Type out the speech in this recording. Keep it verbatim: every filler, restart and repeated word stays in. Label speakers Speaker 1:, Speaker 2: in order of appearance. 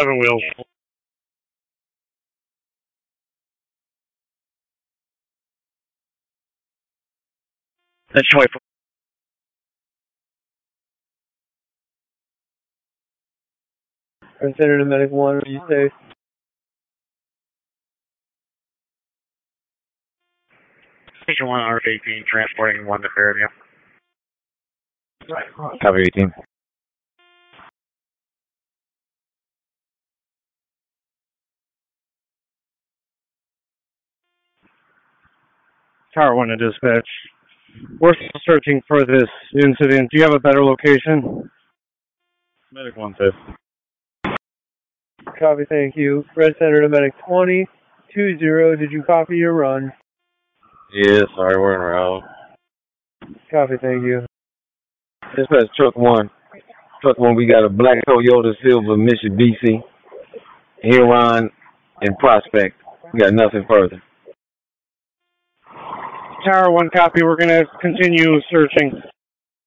Speaker 1: Seven wheels. That's right.
Speaker 2: Center to medic one, are you safe?
Speaker 1: Station one, R eighteen, transporting one to Fairview.
Speaker 3: Copy eighteen.
Speaker 4: Tower one to dispatch. We're still searching for this incident. Do you have a better location?
Speaker 3: Medic one safe.
Speaker 2: Copy, thank you. Red Center to medic twenty, two zero, did you copy your run?
Speaker 3: Yeah, sorry, we're en route.
Speaker 2: Copy, thank you.
Speaker 3: Dispatch truck one. Truck one, we got a black Toyota Silver Mitsubishi, Huron, and Prospect. We got nothing further.
Speaker 4: Tower one copy. We're going to continue searching.